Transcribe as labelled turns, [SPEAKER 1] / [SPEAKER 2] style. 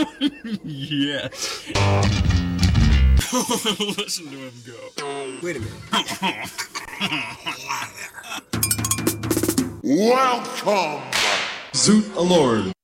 [SPEAKER 1] Yes. Listen to him go.
[SPEAKER 2] Wait a minute.
[SPEAKER 3] Welcome!
[SPEAKER 4] Zoot Alord.